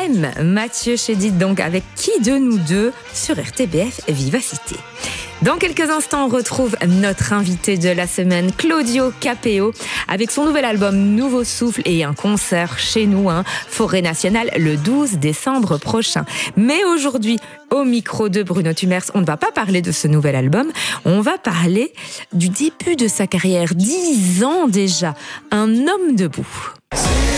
M. Mathieu Chédid, donc avec Qui de nous deux sur RTBF Vivacité. Dans quelques instants, on retrouve notre invité de la semaine, Claudio Capéo, avec son nouvel album Nouveau Souffle et un concert chez nous, Forêt Nationale, le 12 décembre prochain. Mais aujourd'hui, au micro de Bruno Tumers, on ne va pas parler de ce nouvel album, on va parler du début de sa carrière, 10 ans déjà, un homme debout.